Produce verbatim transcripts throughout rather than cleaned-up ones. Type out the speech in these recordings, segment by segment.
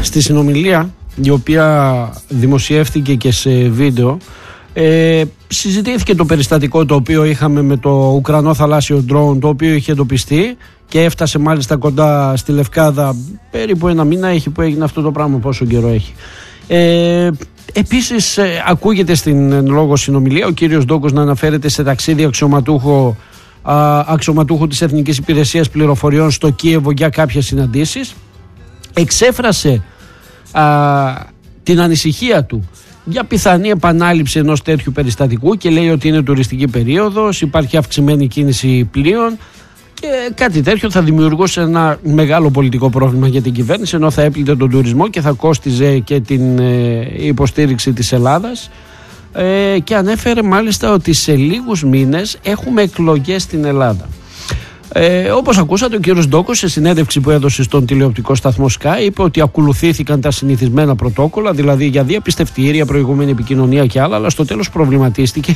στη συνομιλία, η οποία δημοσιεύτηκε και σε βίντεο, ε, συζητήθηκε το περιστατικό το οποίο είχαμε με το Ουκρανό θαλάσσιο ντρόουν, το οποίο είχε εντοπιστεί και έφτασε μάλιστα κοντά στη Λευκάδα. Περίπου ένα μήνα έχει που έγινε αυτό το πράγμα, πόσο καιρό έχει. Ε, επίσης ε, ακούγεται στην εν λόγω συνομιλία ο κύριος Ντόκος να αναφέρεται σε ταξίδι αξιωματούχο, α, αξιωματούχο της Εθνικής Υπηρεσίας Πληροφοριών στο Κίεβο για κάποιες συναντήσεις. Εξέφρασε α, την ανησυχία του για πιθανή επανάληψη ενός τέτοιου περιστατικού και λέει ότι είναι τουριστική περίοδος, υπάρχει αυξημένη κίνηση πλοίων και κάτι τέτοιο θα δημιουργούσε ένα μεγάλο πολιτικό πρόβλημα για την κυβέρνηση, ενώ θα έπλητε τον τουρισμό και θα κόστιζε και την ε, υποστήριξη της Ελλάδας. Ε, και ανέφερε μάλιστα ότι σε λίγους μήνες έχουμε εκλογές στην Ελλάδα. Ε, όπως ακούσατε, ο κύριος Ντόκος σε συνέντευξη που έδωσε στον τηλεοπτικό σταθμό Sky είπε ότι ακολουθήθηκαν τα συνηθισμένα πρωτόκολλα, δηλαδή για διαπιστευτήρια, προηγούμενη επικοινωνία και άλλα, αλλά στο τέλος προβληματίστηκε.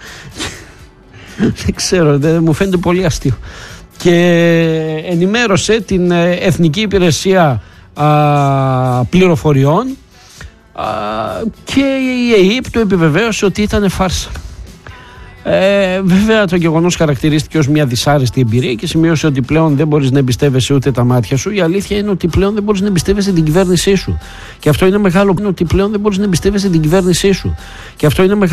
Δεν ξέρω, δεν, μου φαίνεται πολύ αστείο. Και ενημέρωσε την Εθνική Υπηρεσία α, Πληροφοριών α, και η ΕΕΠ του επιβεβαίωσε ότι ήταν φάρσα. Ε, βέβαια το γεγονός χαρακτηρίστηκε ως μια δυσάρεστη εμπειρία και σημείωσε ότι πλέον δεν μπορείς να εμπιστεύεσαι ούτε τα μάτια σου. Η αλήθεια είναι ότι πλέον δεν μπορείς να εμπιστεύεσαι την κυβέρνησή σου. Και αυτό είναι μεγάλο. Ότι πλέον δεν μπορείς να εμπιστεύεσαι την κυβέρνησή σου. Και αυτό είναι μεγάλο.